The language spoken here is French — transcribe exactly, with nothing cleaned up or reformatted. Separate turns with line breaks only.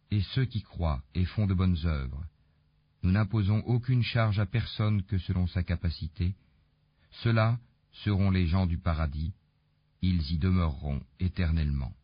et ceux qui croient et font de bonnes œuvres. Nous n'imposons aucune charge à personne que selon sa capacité. Ceux-là seront les gens du paradis, ils y demeureront éternellement.